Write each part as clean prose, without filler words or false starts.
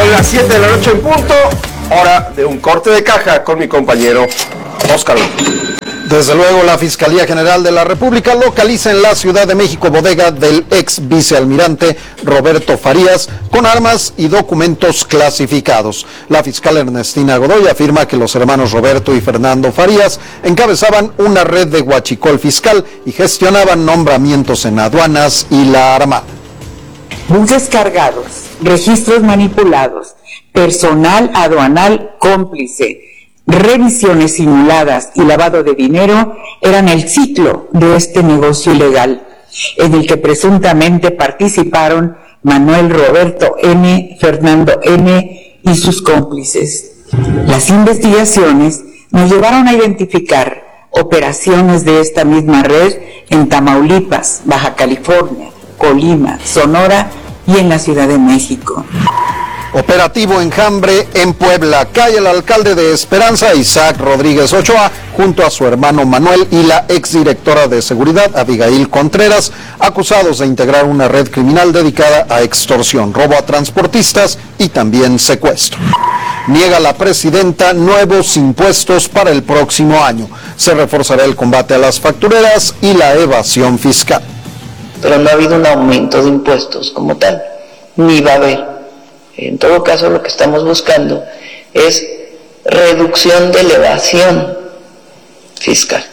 Son las 7 de la noche en punto, hora de un corte de caja con mi compañero Óscar. Desde luego, la Fiscalía General de la República localiza en la Ciudad de México bodega del ex vicealmirante Roberto Farías con armas y documentos clasificados. La fiscal Ernestina Godoy afirma que los hermanos Roberto y Fernando Farías encabezaban una red de huachicol fiscal y gestionaban nombramientos en aduanas y la Armada. Buses cargados, registros manipulados, personal aduanal cómplice, revisiones simuladas y lavado de dinero eran el ciclo de este negocio ilegal, en el que presuntamente participaron Manuel Roberto N., Fernando N. y sus cómplices. Las investigaciones nos llevaron a identificar operaciones de esta misma red en Tamaulipas, Baja California, Colima, Sonora y en la Ciudad de México. Operativo Enjambre en Puebla. Cae el alcalde de Esperanza, Isaac Rodríguez Ochoa, junto a su hermano Manuel y la exdirectora de seguridad, Abigail Contreras, acusados de integrar una red criminal dedicada a extorsión, robo a transportistas y también secuestro. Niega la presidenta nuevos impuestos para el próximo año. Se reforzará el combate a las factureras y la evasión fiscal. Pero no ha habido un aumento de impuestos como tal, ni va a haber. En todo caso, lo que estamos buscando es reducción de elevación fiscal,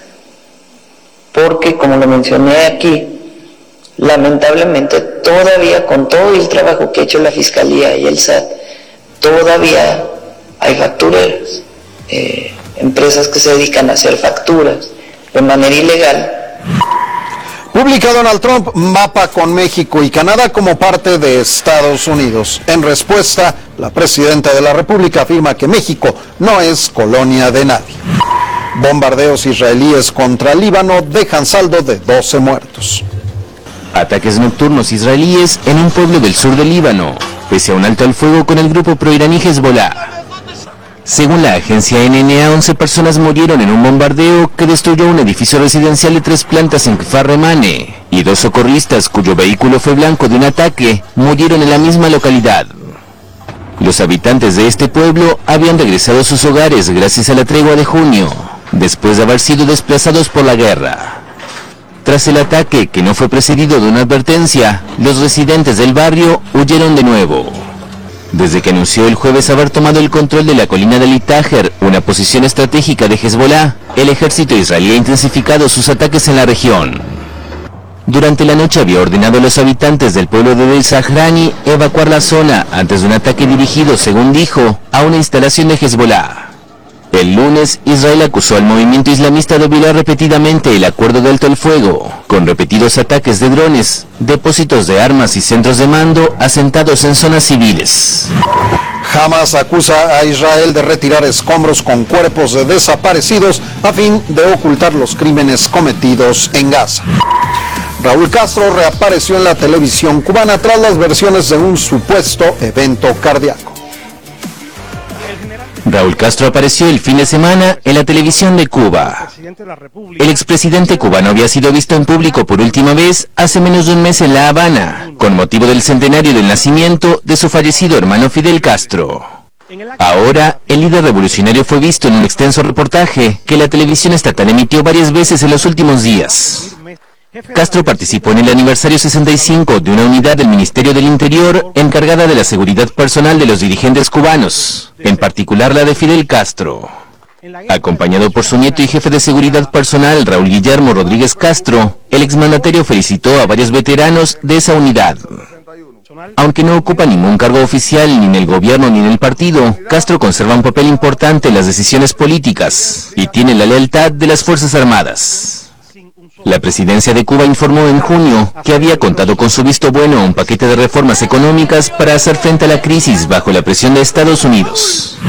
porque, como lo mencioné aquí, lamentablemente todavía, con todo el trabajo que ha hecho la Fiscalía y el SAT, todavía hay factureras, empresas que se dedican a hacer facturas de manera ilegal. Publica Donald Trump mapa con México y Canadá como parte de Estados Unidos. En respuesta, la presidenta de la República afirma que México no es colonia de nadie. Bombardeos israelíes contra Líbano dejan saldo de 12 muertos. Ataques nocturnos israelíes en un pueblo del sur del Líbano, pese a un alto al fuego con el grupo proiraní Hezbollah. Según la agencia NNA, 11 personas murieron en un bombardeo que destruyó un edificio residencial de 3 plantas en Kfar Remane, y 2 socorristas cuyo vehículo fue blanco de un ataque murieron en la misma localidad. Los habitantes de este pueblo habían regresado a sus hogares gracias a la tregua de junio, después de haber sido desplazados por la guerra. Tras el ataque, que no fue precedido de una advertencia, los residentes del barrio huyeron de nuevo. Desde que anunció el jueves haber tomado el control de la colina de Al-Tajer, una posición estratégica de Hezbollah, el ejército israelí ha intensificado sus ataques en la región. Durante la noche había ordenado a los habitantes del pueblo de Deir Zahrani evacuar la zona antes de un ataque dirigido, según dijo, a una instalación de Hezbollah. El lunes, Israel acusó al movimiento islamista de violar repetidamente el acuerdo de alto el fuego, con repetidos ataques de drones, depósitos de armas y centros de mando asentados en zonas civiles. Hamas acusa a Israel de retirar escombros con cuerpos de desaparecidos a fin de ocultar los crímenes cometidos en Gaza. Raúl Castro reapareció en la televisión cubana tras las versiones de un supuesto evento cardíaco. Raúl Castro apareció el fin de semana en la televisión de Cuba. El expresidente cubano había sido visto en público por última vez hace menos de un mes en La Habana, con motivo del centenario del nacimiento de su fallecido hermano Fidel Castro. Ahora, el líder revolucionario fue visto en un extenso reportaje que la televisión estatal emitió varias veces en los últimos días. Castro participó en el aniversario 65 de una unidad del Ministerio del Interior encargada de la seguridad personal de los dirigentes cubanos, en particular la de Fidel Castro. Acompañado por su nieto y jefe de seguridad personal, Raúl Guillermo Rodríguez Castro, el exmandatario felicitó a varios veteranos de esa unidad. Aunque no ocupa ningún cargo oficial ni en el gobierno ni en el partido, Castro conserva un papel importante en las decisiones políticas y tiene la lealtad de las Fuerzas Armadas. La presidencia de Cuba informó en junio que había contado con su visto bueno a un paquete de reformas económicas para hacer frente a la crisis bajo la presión de Estados Unidos.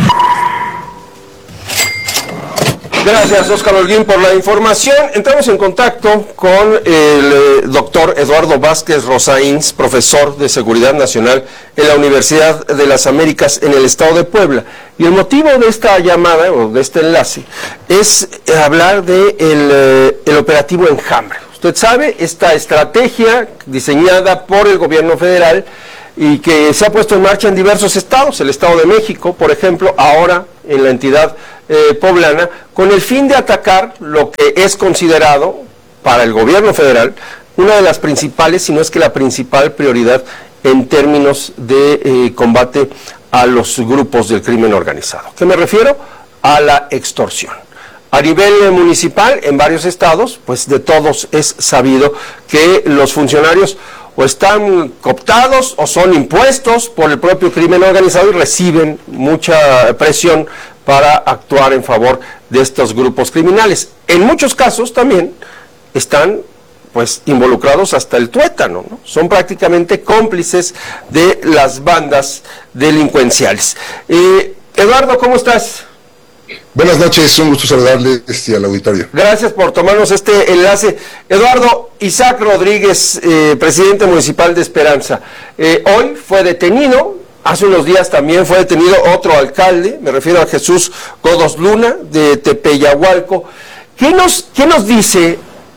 Gracias, Óscar Holguín, por la información. Entramos en contacto con el doctor Eduardo Vázquez Rosaíns, profesor de Seguridad Nacional en la Universidad de las Américas en el estado de Puebla. Y el motivo de esta llamada, o de este enlace, es hablar de el operativo Enjambre. Usted sabe, esta estrategia diseñada por el gobierno federal y que se ha puesto en marcha en diversos estados, el Estado de México, por ejemplo, ahora en la entidad poblana, con el fin de atacar lo que es considerado para el gobierno federal una de las principales, si no es que la principal prioridad en términos de combate a los grupos del crimen organizado. ¿Qué me refiero? A la extorsión. A nivel municipal, en varios estados, pues de todos es sabido que los funcionarios o están cooptados o son impuestos por el propio crimen organizado y reciben mucha presión para actuar en favor de estos grupos criminales. En muchos casos también están pues involucrados hasta el tuétano, ¿no? Son prácticamente cómplices de las bandas delincuenciales. Eduardo, ¿cómo estás? Buenas noches, un gusto saludarle al auditorio. Gracias por tomarnos este enlace. Eduardo, Isaac Rodríguez, presidente municipal de Esperanza, hoy fue detenido, hace unos días también fue detenido otro alcalde, me refiero a Jesús Godos Luna, de Tepeyahualco. ¿Qué nos dice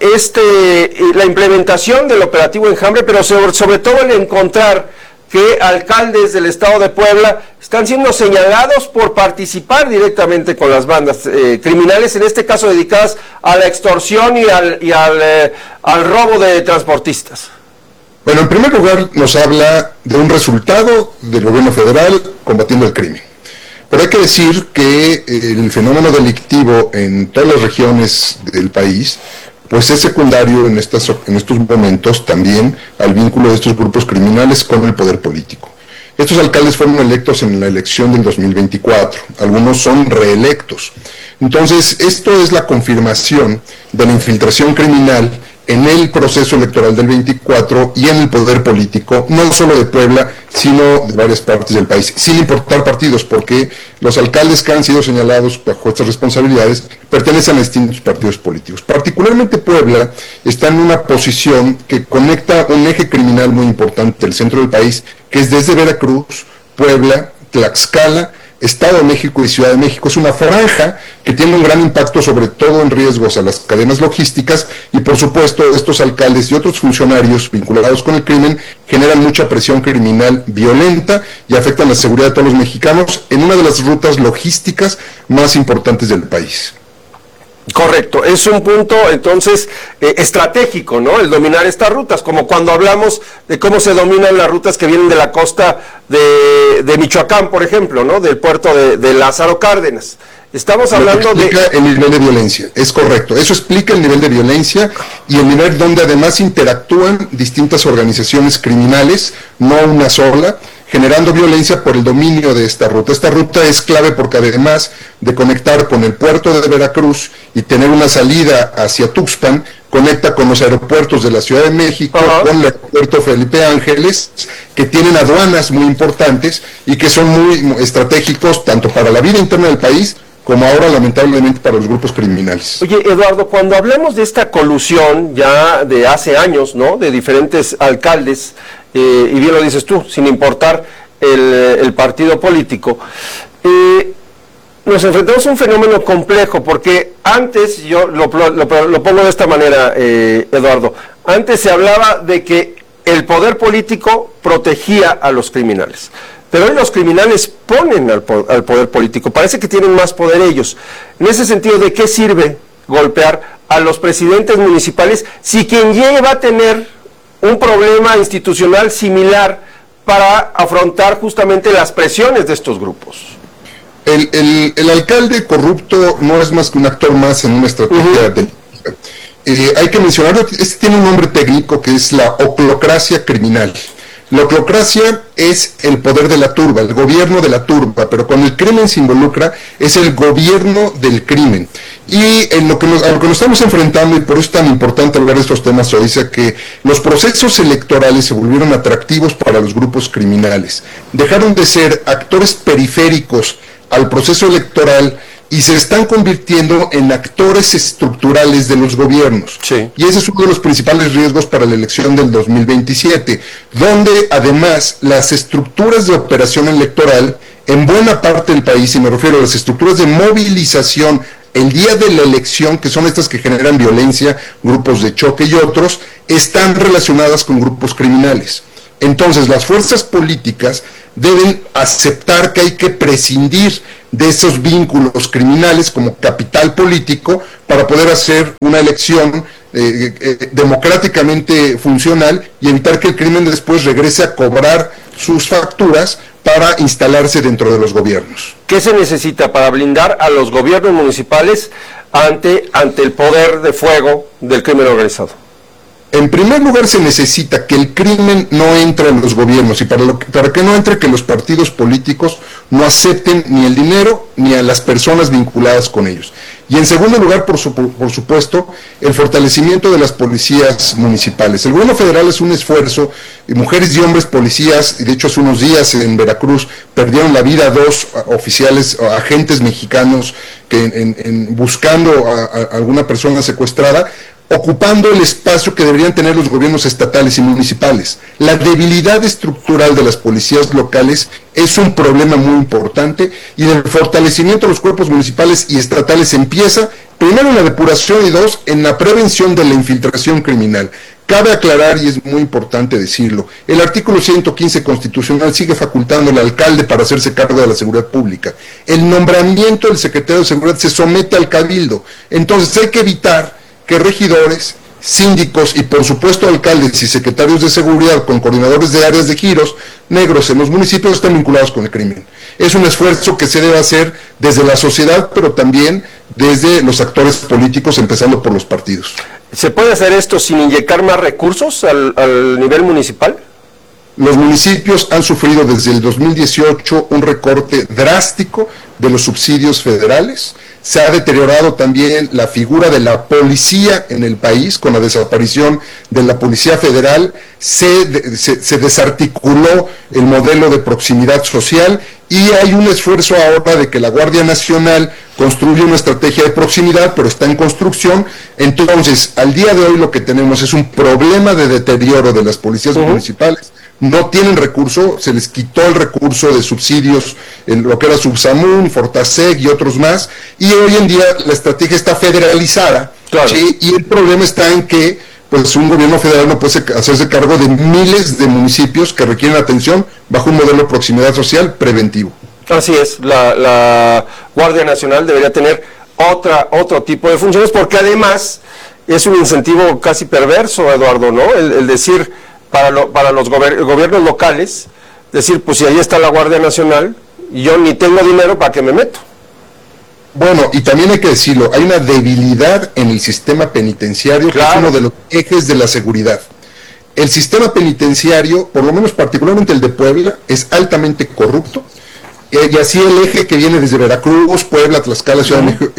la implementación del operativo Enjambre, pero sobre todo el encontrar que alcaldes del estado de Puebla están siendo señalados por participar directamente con las bandas criminales, en este caso dedicadas a la extorsión y al robo de transportistas? Bueno, en primer lugar nos habla de un resultado del gobierno federal combatiendo el crimen. Pero hay que decir que el fenómeno delictivo en todas las regiones del país pues es secundario en estos momentos también al vínculo de estos grupos criminales con el poder político. Estos alcaldes fueron electos en la elección del 2024, algunos son reelectos. Entonces, esto es la confirmación de la infiltración criminal en el proceso electoral del 24 y en el poder político, no solo de Puebla, sino de varias partes del país, sin importar partidos, porque los alcaldes que han sido señalados bajo estas responsabilidades pertenecen a distintos partidos políticos. Particularmente Puebla está en una posición que conecta un eje criminal muy importante del centro del país, que es desde Veracruz, Puebla, Tlaxcala, Estado de México y Ciudad de México. Es una franja que tiene un gran impacto, sobre todo en riesgos a las cadenas logísticas, y por supuesto estos alcaldes y otros funcionarios vinculados con el crimen generan mucha presión criminal violenta y afectan la seguridad de todos los mexicanos en una de las rutas logísticas más importantes del país. Correcto, es un punto entonces estratégico, ¿no? El dominar estas rutas, como cuando hablamos de cómo se dominan las rutas que vienen de la costa de Michoacán, por ejemplo, ¿no? Del puerto de Lázaro Cárdenas. Estamos hablando de... el nivel de violencia, es correcto, eso explica el nivel de violencia y el nivel donde además interactúan distintas organizaciones criminales, no una sola, generando violencia por el dominio de esta ruta. Esta ruta es clave porque además de conectar con el puerto de Veracruz y tener una salida hacia Tuxpan, conecta con los aeropuertos de la Ciudad de México, con el aeropuerto Felipe Ángeles, que tienen aduanas muy importantes y que son muy estratégicos tanto para la vida interna del país como ahora lamentablemente para los grupos criminales. Oye, Eduardo, cuando hablemos de esta colusión ya de hace años, ¿no?, de diferentes alcaldes, y bien lo dices tú, sin importar el partido político, nos enfrentamos a un fenómeno complejo, porque antes, yo lo pongo de esta manera, Eduardo, antes se hablaba de que el poder político protegía a los criminales. Pero hoy los criminales ponen al poder político, parece que tienen más poder ellos. En ese sentido, ¿de qué sirve golpear a los presidentes municipales si quien llegue va a tener un problema institucional similar para afrontar justamente las presiones de estos grupos? El alcalde corrupto no es más que un actor más en una estrategia delictiva. Hay que mencionarlo, este tiene un nombre técnico que es la oclocracia criminal. La oclocracia es el poder de la turba, el gobierno de la turba, pero cuando el crimen se involucra es el gobierno del crimen. Y a lo que nos estamos enfrentando, y por eso es tan importante hablar de estos temas, se dice que los procesos electorales se volvieron atractivos para los grupos criminales. Dejaron de ser actores periféricos al proceso electoral y se están convirtiendo en actores estructurales de los gobiernos. Sí. Y ese es uno de los principales riesgos para la elección del 2027, donde además las estructuras de operación electoral en buena parte del país, y me refiero a las estructuras de movilización el día de la elección, que son estas que generan violencia, grupos de choque y otros, están relacionadas con grupos criminales. Entonces, las fuerzas políticas deben aceptar que hay que prescindir de esos vínculos criminales como capital político para poder hacer una elección democráticamente funcional y evitar que el crimen después regrese a cobrar sus facturas para instalarse dentro de los gobiernos. ¿Qué se necesita para blindar a los gobiernos municipales ante el poder de fuego del crimen organizado? En primer lugar, se necesita que el crimen no entre en los gobiernos y para que no entre, que los partidos políticos no acepten ni el dinero ni a las personas vinculadas con ellos. Y en segundo lugar, por supuesto, el fortalecimiento de las policías municipales. El gobierno federal es un esfuerzo, mujeres y hombres policías, y de hecho hace unos días en Veracruz perdieron la vida 2 oficiales, agentes mexicanos que buscando a alguna persona secuestrada, ocupando el espacio que deberían tener los gobiernos estatales y municipales. La debilidad estructural de las policías locales es un problema muy importante, y el fortalecimiento de los cuerpos municipales y estatales empieza, primero, en la depuración y 2, en la prevención de la infiltración criminal. Cabe aclarar, y es muy importante decirlo, el artículo 115 constitucional sigue facultando al alcalde para hacerse cargo de la seguridad pública. El nombramiento del secretario de Seguridad se somete al cabildo. Entonces hay que evitar que regidores, síndicos y por supuesto alcaldes y secretarios de seguridad con coordinadores de áreas de giros negros en los municipios estén vinculados con el crimen. Es un esfuerzo que se debe hacer desde la sociedad, pero también desde los actores políticos, empezando por los partidos. ¿Se puede hacer esto sin inyectar más recursos al nivel municipal? Los municipios han sufrido desde el 2018 un recorte drástico de los subsidios federales. Se ha deteriorado también la figura de la policía en el país con la desaparición de la Policía Federal. Se desarticuló el modelo de proximidad social, y hay un esfuerzo ahora de que la Guardia Nacional construye una estrategia de proximidad, pero está en construcción. Entonces, al día de hoy lo que tenemos es un problema de deterioro de las policías municipales. No tienen recurso, se les quitó el recurso de subsidios en lo que era Subsamun, Fortaseg y otros más, y hoy en día la estrategia está federalizada, claro. ¿Sí? Y el problema está en que pues un gobierno federal no puede hacerse cargo de miles de municipios que requieren atención bajo un modelo de proximidad social preventivo. Así es, la Guardia Nacional debería tener otro tipo de funciones, porque además es un incentivo casi perverso, Eduardo, ¿no? El decir para los gobiernos locales, decir, pues si ahí está la Guardia Nacional, yo ni tengo dinero, ¿para qué me meto? Bueno, y también hay que decirlo, hay una debilidad en el sistema penitenciario, claro, que es uno de los ejes de la seguridad. El sistema penitenciario, por lo menos particularmente el de Puebla, es altamente corrupto, y así el eje que viene desde Veracruz, Puebla, Tlaxcala, Ciudad de México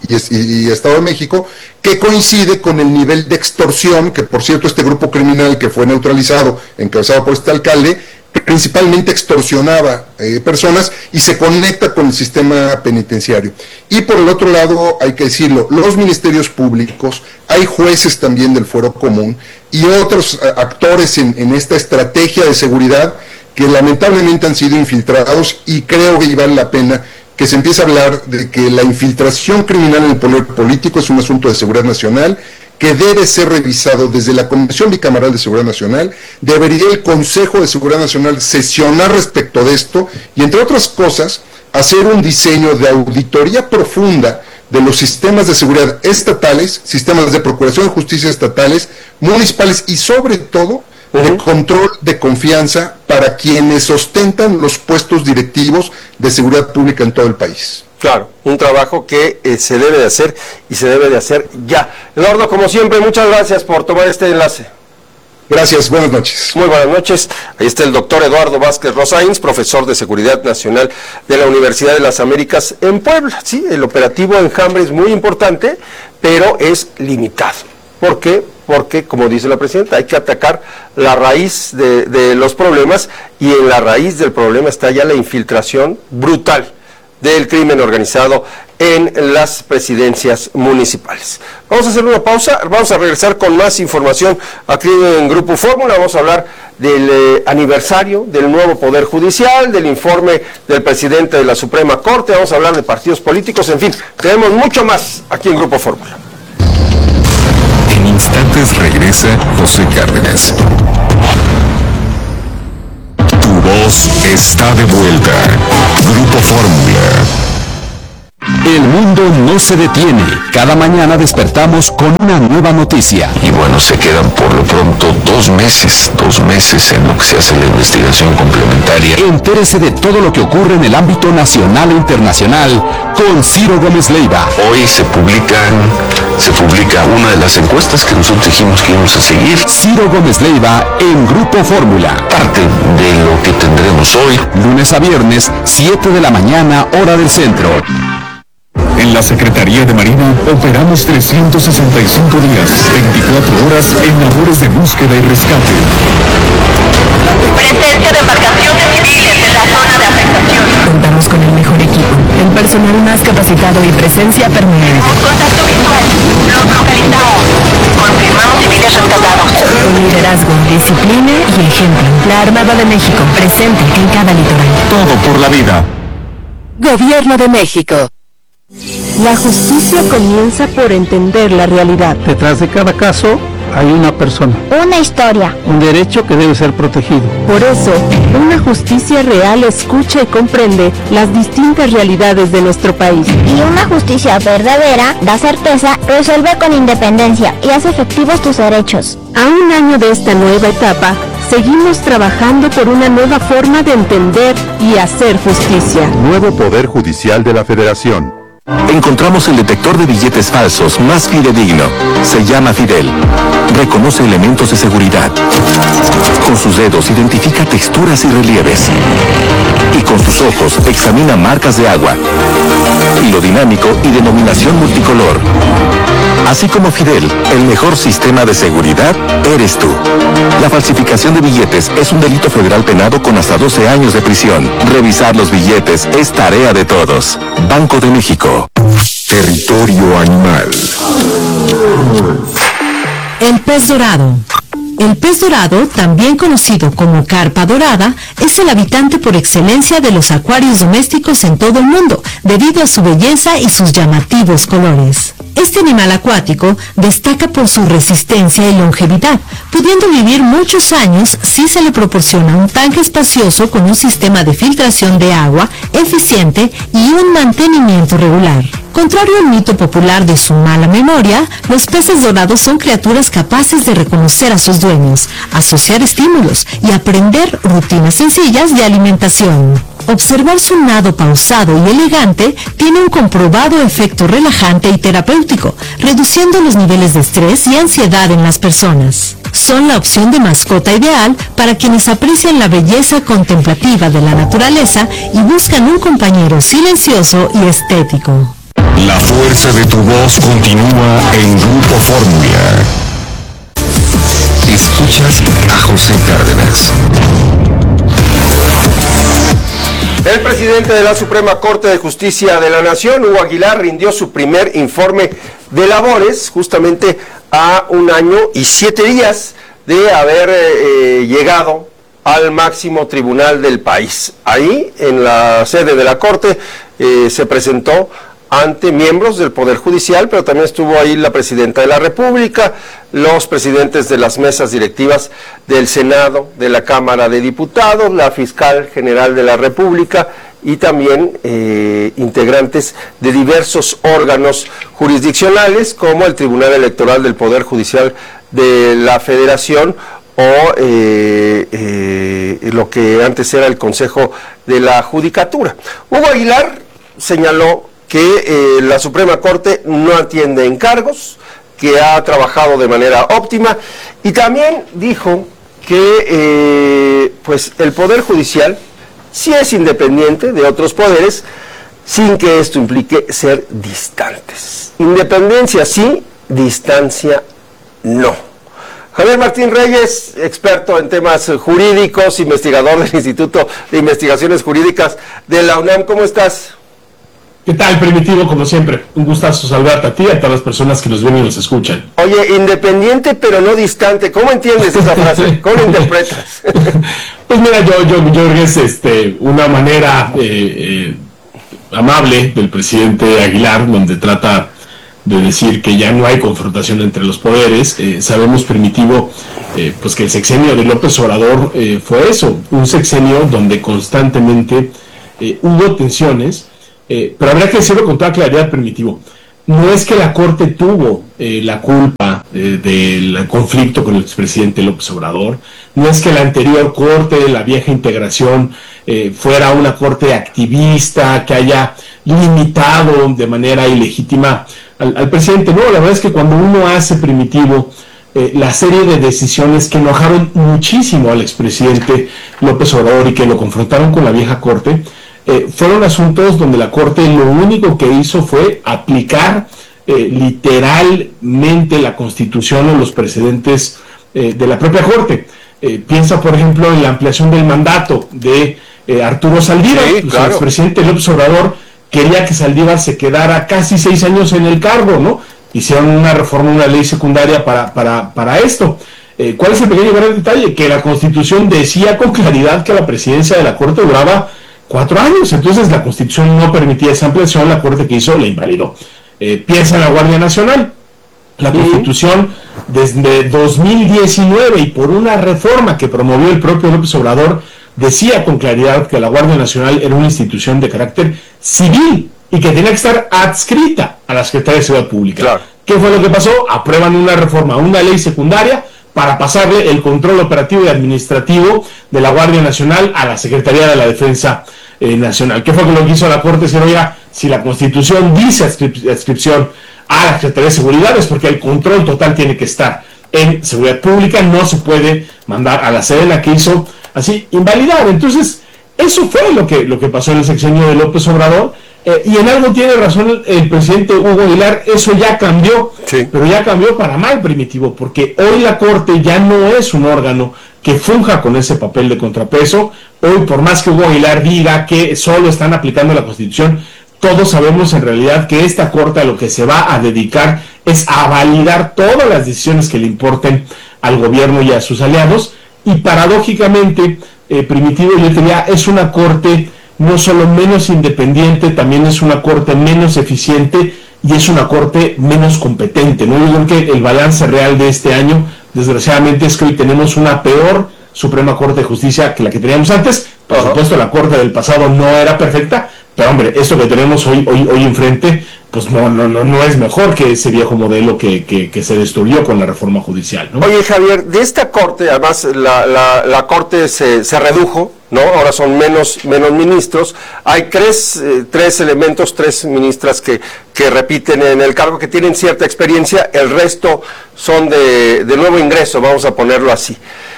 y Estado de México, que coincide con el nivel de extorsión, que por cierto este grupo criminal que fue neutralizado, encabezado por este alcalde, principalmente extorsionaba personas y se conecta con el sistema penitenciario. Y por el otro lado, hay que decirlo, los ministerios públicos, hay jueces también del fuero común y otros actores en esta estrategia de seguridad que lamentablemente han sido infiltrados, y creo que vale la pena que se empiece a hablar de que la infiltración criminal en el poder político es un asunto de seguridad nacional que debe ser revisado desde la Comisión Bicameral de Seguridad Nacional. Debería el Consejo de Seguridad Nacional sesionar respecto de esto y, entre otras cosas, hacer un diseño de auditoría profunda de los sistemas de seguridad estatales, sistemas de procuración de justicia estatales, municipales y sobre todo de control de confianza para quienes ostentan los puestos directivos de seguridad pública en todo el país. Claro, un trabajo que se debe de hacer y se debe de hacer ya. Eduardo, como siempre, muchas gracias por tomar este enlace. Gracias, buenas noches. Muy buenas noches. Ahí está el doctor Eduardo Vázquez Rosains, profesor de Seguridad Nacional de la Universidad de las Américas en Puebla. Sí, el operativo Enjambre es muy importante, pero es limitado. ¿Por qué? Porque, como dice la presidenta, hay que atacar la raíz de los problemas, y en la raíz del problema está ya la infiltración brutal del crimen organizado en las presidencias municipales. Vamos a hacer una pausa, vamos a regresar con más información aquí en Grupo Fórmula. Vamos a hablar del aniversario del nuevo Poder Judicial, del informe del presidente de la Suprema Corte, vamos a hablar de partidos políticos, en fin, tenemos mucho más aquí en Grupo Fórmula. En instantes regresa José Cárdenas. Unidos está de vuelta. Grupo Fórmula. El mundo no se detiene. Cada mañana despertamos con una nueva noticia. Y bueno, se quedan por lo pronto 2 meses en lo que se hace la investigación complementaria. Entérese de todo lo que ocurre en el ámbito nacional e internacional con Ciro Gómez Leiva. Hoy se publica una de las encuestas que nosotros dijimos que íbamos a seguir. Ciro Gómez Leiva en Grupo Fórmula. Parte de lo que tendremos hoy. Lunes a viernes, 7 de la mañana, hora del centro. En la Secretaría de Marina operamos 365 días, 24 horas en labores de búsqueda y rescate. Presencia de embarcaciones civiles en la zona de afectación. Contamos con el mejor equipo, el personal más capacitado y presencia permanente. Contacto visual. Los localizamos. Confirmamos civiles rescatados. Con liderazgo, disciplina y ejemplo. La Armada de México, presente en cada litoral. Todo por la vida. Gobierno de México. La justicia comienza por entender la realidad. Detrás de cada caso hay una persona. Una historia. Un derecho que debe ser protegido. Por eso, una justicia real escucha y comprende las distintas realidades de nuestro país. Y una justicia verdadera da certeza, resuelve con independencia y hace efectivos tus derechos. A un año de esta nueva etapa, seguimos trabajando por una nueva forma de entender y hacer justicia. Nuevo Poder Judicial de la Federación. Encontramos el detector de billetes falsos más fidedigno. Se llama Fidel. Reconoce elementos de seguridad. Con sus dedos identifica texturas y relieves. Y con sus ojos examina marcas de agua. Hilo dinámico y denominación multicolor. Así como Fidel, el mejor sistema de seguridad eres tú. La falsificación de billetes es un delito federal penado con hasta 12 años de prisión. Revisar los billetes es tarea de todos. Banco de México. Territorio animal. El pez dorado. El pez dorado, también conocido como carpa dorada, es el habitante por excelencia de los acuarios domésticos en todo el mundo, debido a su belleza y sus llamativos colores. Este animal acuático destaca por su resistencia y longevidad, pudiendo vivir muchos años si se le proporciona un tanque espacioso con un sistema de filtración de agua eficiente y un mantenimiento regular. Contrario al mito popular de su mala memoria, los peces dorados son criaturas capaces de reconocer a sus dueños, asociar estímulos y aprender rutinas sencillas de alimentación. Observar su nado pausado y elegante tiene un comprobado efecto relajante y terapéutico, reduciendo los niveles de estrés y ansiedad en las personas. Son la opción de mascota ideal para quienes aprecian la belleza contemplativa de la naturaleza y buscan un compañero silencioso y estético. La fuerza de tu voz continúa en Grupo Fórmula. Escuchas a José Cárdenas. El presidente de la Suprema Corte de Justicia de la Nación, Hugo Aguilar, rindió su primer informe de labores justamente a 1 año y 7 días de haber llegado al máximo tribunal del país. Ahí, en la sede de la Corte, se presentó ante miembros del Poder Judicial, pero también estuvo ahí la Presidenta de la República, los presidentes de las mesas directivas del Senado, de la Cámara de Diputados, la Fiscal General de la República y también integrantes de diversos órganos jurisdiccionales, como el Tribunal Electoral del Poder Judicial de la Federación o lo que antes era el Consejo de la Judicatura. Hugo Aguilar señaló que la Suprema Corte no atiende encargos, que ha trabajado de manera óptima, y también dijo que pues el Poder Judicial sí es independiente de otros poderes, sin que esto implique ser distantes. Independencia sí, distancia no. Javier Martín Reyes, experto en temas jurídicos, investigador del Instituto de Investigaciones Jurídicas de la UNAM, ¿cómo estás? ¿Qué tal, Primitivo? Como siempre, un gustazo saludarte a ti y a todas las personas que nos ven y nos escuchan. Oye, independiente pero no distante, ¿cómo entiendes esa frase? ¿Cómo la interpretas? Pues mira, yo creo que es una manera amable del presidente Aguilar, donde trata de decir que ya no hay confrontación entre los poderes. Sabemos, Primitivo, pues que el sexenio de López Obrador fue eso, un sexenio donde constantemente hubo tensiones, pero habrá que decirlo con toda claridad, Primitivo. No es que la Corte tuvo la culpa del conflicto con el expresidente López Obrador, no es que la anterior Corte de la vieja integración fuera una Corte activista que haya limitado de manera ilegítima al presidente. No, la verdad es que cuando uno hace, Primitivo, la serie de decisiones que enojaron muchísimo al expresidente López Obrador y que lo confrontaron con la vieja Corte, fueron asuntos donde la Corte lo único que hizo fue aplicar literalmente la Constitución o los precedentes de la propia Corte. Piensa, por ejemplo, en la ampliación del mandato de Arturo Saldívar. Sí, pues, claro. El expresidente López Obrador quería que Saldívar se quedara casi 6 años en el cargo, ¿no? Hicieron una reforma, una ley secundaria para esto. ¿Cuál es el pequeño gran detalle? Que la Constitución decía con claridad que la presidencia de la Corte duraba 4 años, entonces la Constitución no permitía esa ampliación, la Corte que hizo la invalidó. Piensa en la Guardia Nacional. La Constitución desde 2019 y por una reforma que promovió el propio López Obrador decía con claridad que la Guardia Nacional era una institución de carácter civil y que tenía que estar adscrita a la Secretaría de Seguridad Pública. Claro. ¿Qué fue lo que pasó? Aprueban una reforma, una ley secundaria para pasarle el control operativo y administrativo de la Guardia Nacional a la Secretaría de la Defensa Nacional. ¿Qué fue lo que hizo la Corte? Decir, oiga, si la Constitución dice adscripción a la Secretaría de Seguridad es porque el control total tiene que estar en Seguridad Pública, no se puede mandar a la Sedena, que hizo así invalidar. Entonces, eso fue lo que pasó en el sexenio de López Obrador. Y en algo tiene razón el presidente Hugo Aguilar, eso ya cambió, sí. Pero ya cambió para mal, Primitivo, porque hoy la Corte ya no es un órgano que funja con ese papel de contrapeso. Hoy, por más que Hugo Aguilar diga que solo están aplicando la Constitución, todos sabemos en realidad que esta Corte a lo que se va a dedicar es a validar todas las decisiones que le importen al gobierno y a sus aliados, y paradójicamente, Primitivo, yo diría, es una Corte no solo menos independiente, también es una Corte menos eficiente y es una Corte menos competente, ¿no? Yo creo que el balance real de este año, desgraciadamente, es que hoy tenemos una peor Suprema Corte de Justicia que la que teníamos antes. Por supuesto, la Corte del pasado no era perfecta, pero hombre, esto que tenemos hoy enfrente, pues no es mejor que ese viejo modelo que se destruyó con la reforma judicial, ¿no? Oye, Javier, de esta Corte, además la Corte se redujo, ¿no? Ahora son menos ministros. Hay tres elementos, 3 ministras que repiten en el cargo, que tienen cierta experiencia, el resto son de nuevo ingreso, vamos a ponerlo así.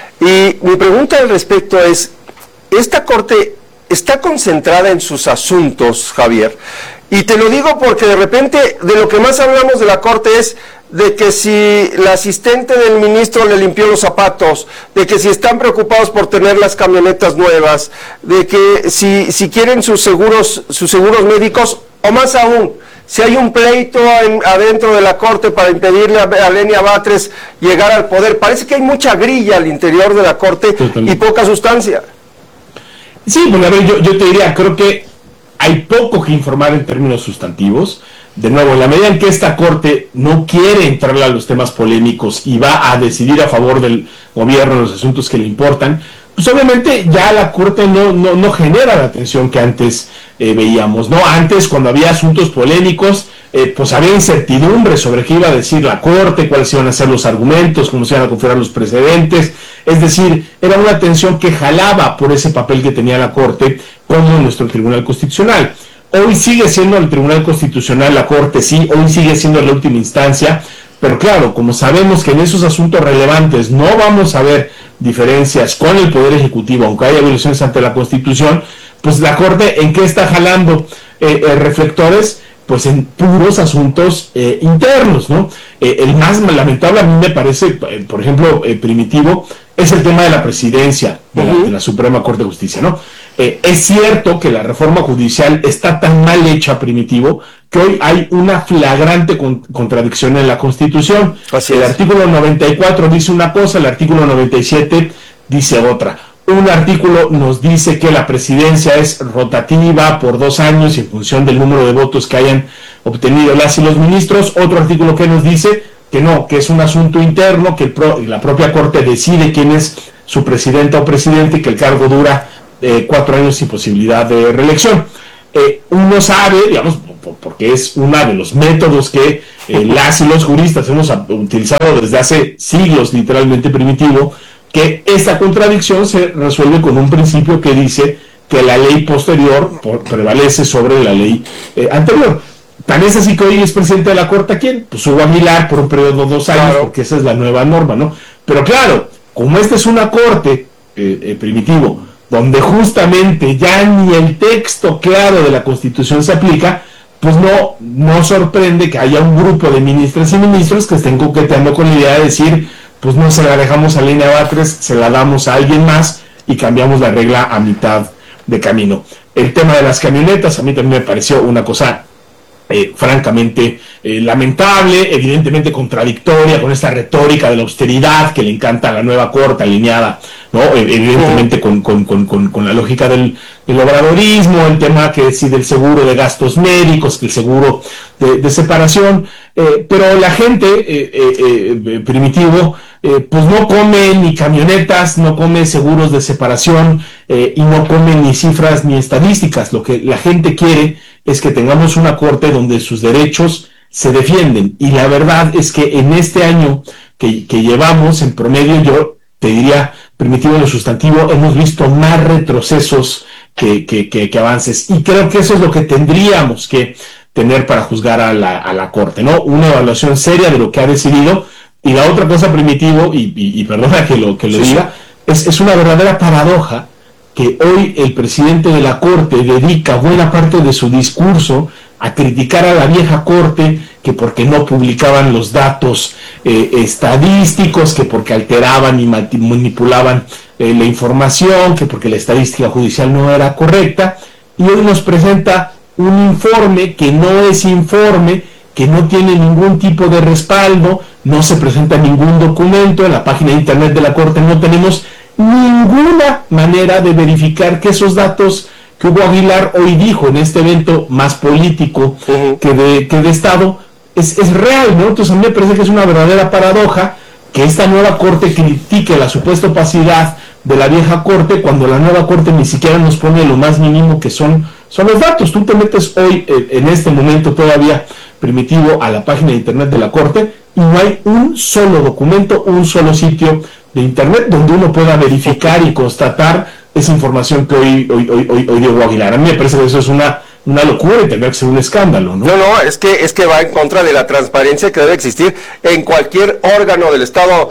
Y mi pregunta al respecto es, ¿esta Corte está concentrada en sus asuntos, Javier? Y te lo digo porque de repente de lo que más hablamos de la Corte es de que si la asistente del ministro le limpió los zapatos, de que si están preocupados por tener las camionetas nuevas, de que si quieren sus seguros médicos, o más aún, si hay un pleito adentro de la Corte para impedirle a Lenia Batres llegar al poder. Parece que hay mucha grilla al interior de la Corte y poca sustancia. Sí, bueno, a ver, yo te diría, creo que hay poco que informar en términos sustantivos. De nuevo, en la medida en que esta Corte no quiere entrarle a los temas polémicos y va a decidir a favor del gobierno en los asuntos que le importan, pues obviamente ya la Corte no genera la atención que antes veíamos, ¿no? Antes, cuando había asuntos polémicos, pues había incertidumbre sobre qué iba a decir la Corte, cuáles iban a ser los argumentos, cómo se iban a configurar los precedentes. Es decir, era una atención que jalaba por ese papel que tenía la Corte como nuestro Tribunal Constitucional. Hoy sigue siendo el Tribunal Constitucional la Corte, sí, hoy sigue siendo la última instancia, pero claro, como sabemos que en esos asuntos relevantes no vamos a ver diferencias con el Poder Ejecutivo, aunque haya violaciones ante la Constitución, pues la Corte, ¿en qué está jalando reflectores? Pues en puros asuntos internos, ¿no? El más lamentable a mí me parece, por ejemplo, Primitivo, es el tema de la presidencia de la Suprema Corte de Justicia, ¿no? Es cierto que la reforma judicial está tan mal hecha, Primitivo, que hoy hay una flagrante contradicción en la Constitución. El artículo 94 dice una cosa, el artículo 97 dice otra. Un artículo nos dice que la presidencia es rotativa por 2 años en función del número de votos que hayan obtenido las y los ministros. Otro artículo que nos dice que no, que es un asunto interno, que la propia Corte decide quién es su presidenta o presidente y que el cargo dura 4 años sin posibilidad de reelección. Uno sabe, digamos, porque es uno de los métodos que las y los juristas hemos utilizado desde hace siglos, literalmente, Primitivo, que esta contradicción se resuelve con un principio que dice que la ley posterior prevalece sobre la ley anterior. Tan es así que hoy es presidente de la Corte, ¿quién? Pues Hugo Aguilar por un periodo de 2 años, claro, porque esa es la nueva norma, ¿no? Pero claro, como esta es una Corte, Primitivo, donde justamente ya ni el texto claro de la Constitución se aplica, pues no sorprende que haya un grupo de ministras y ministros que estén coqueteando con la idea de decir, pues no se la dejamos a Línea Batres, se la damos a alguien más y cambiamos la regla a mitad de camino. El tema de las camionetas a mí también me pareció una cosa francamente lamentable, evidentemente contradictoria con esta retórica de la austeridad que le encanta a la nueva Corte, alineada, ¿no? Evidentemente con la lógica del obradorismo, el tema que sí del seguro de gastos médicos, que el seguro de separación, pero la gente, Primitivo, pues no come ni camionetas, no come seguros de separación y no come ni cifras ni estadísticas. Lo que la gente quiere es que tengamos una Corte donde sus derechos se defienden, y la verdad es que en este año que llevamos, en promedio, yo te diría, Primitivo, en lo sustantivo, hemos visto más retrocesos que avances, y creo que eso es lo que tendríamos que tener para juzgar a la Corte, ¿no? Una evaluación seria de lo que ha decidido. Y la otra cosa, Primitivo, y perdona que lo diga, es una verdadera paradoja que hoy el presidente de la Corte dedica buena parte de su discurso a criticar a la vieja Corte, que porque no publicaban los datos estadísticos, que porque alteraban y manipulaban la información, que porque la estadística judicial no era correcta, y hoy nos presenta un informe que no es informe, que no tiene ningún tipo de respaldo, no se presenta ningún documento. En la página de internet de la Corte no tenemos ninguna manera de verificar que esos datos que Hugo Aguilar hoy dijo en este evento más político que de Estado es real, ¿no? Entonces a mí me parece que es una verdadera paradoja que esta nueva Corte critique la supuesta opacidad de la vieja Corte cuando la nueva Corte ni siquiera nos pone lo más mínimo que son los datos. Tú te metes hoy, en este momento todavía, Primitivo, a la página de internet de la Corte y no hay un solo documento, un solo sitio de internet donde uno pueda verificar y constatar esa información que hoy dio Hugo Aguilar. A mí me parece que eso es una locura y tendría que ser un escándalo, ¿no? No, es que va en contra de la transparencia que debe existir en cualquier órgano del Estado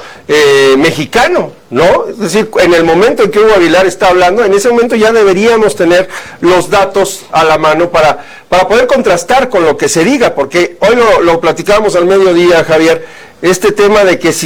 mexicano, ¿no? Es decir, en el momento en que Hugo Aguilar está hablando, en ese momento ya deberíamos tener los datos a la mano para poder contrastar con lo que se diga, porque hoy lo platicábamos al mediodía, Javier, este tema de que si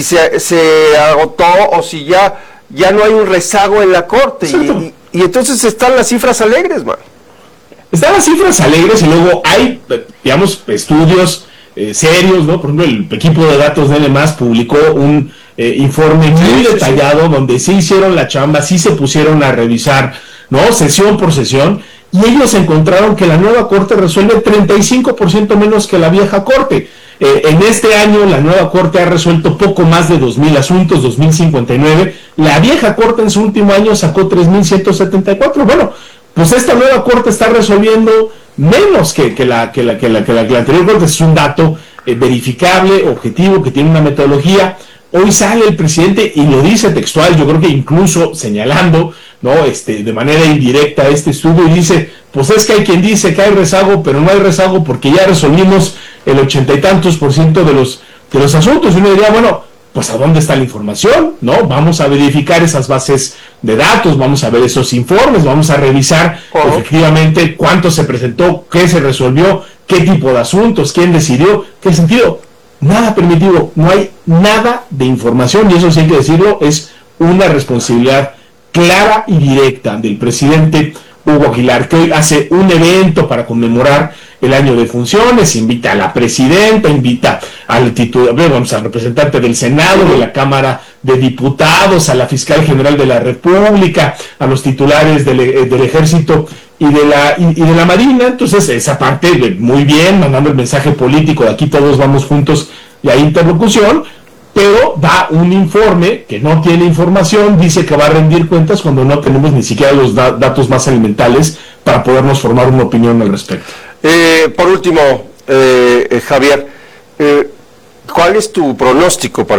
se agotó o si ya no hay un rezago en la Corte, y entonces están las cifras alegres, man. Están las cifras alegres y luego hay, digamos, estudios serios, ¿no? Por ejemplo, el equipo de datos de N+, publicó un informe muy detallado donde sí hicieron la chamba, sí se pusieron a revisar, ¿no? Sesión por sesión, y ellos encontraron que la nueva Corte resuelve 35% menos que la vieja Corte. En este año la nueva Corte ha resuelto poco más de 2,000 asuntos, 2,059. La vieja Corte en su último año sacó 3,174. Bueno, pues esta nueva Corte está resolviendo menos que la anterior Corte. Es un dato verificable, objetivo, que tiene una metodología. Hoy sale el presidente y lo dice textual, yo creo que incluso señalando, ¿no? De manera indirecta este estudio, y dice, pues es que hay quien dice que hay rezago, pero no hay rezago porque ya resolvimos el 80 y tantos % de los asuntos. Y uno diría, bueno, pues ¿a dónde está la información? ¿No? Vamos a verificar esas bases de datos, vamos a ver esos informes, vamos a revisar efectivamente cuánto se presentó, qué se resolvió, qué tipo de asuntos, quién decidió, qué sentido. Nada, Primitivo, no hay nada de información, y eso sí hay que decirlo, es una responsabilidad clara y directa del presidente Hugo Aguilar, que hoy hace un evento para conmemorar el año de funciones, invita a la presidenta, invita al representante del Senado, de la Cámara de diputados, a la fiscal general de la República, a los titulares del Ejército y de la Marina. Entonces esa parte muy bien, mandando el mensaje político de aquí todos vamos juntos y hay interlocución, pero da un informe que no tiene información, dice que va a rendir cuentas cuando no tenemos ni siquiera los datos más elementales para podernos formar una opinión al respecto. Por último, Javier, ¿cuál es tu pronóstico para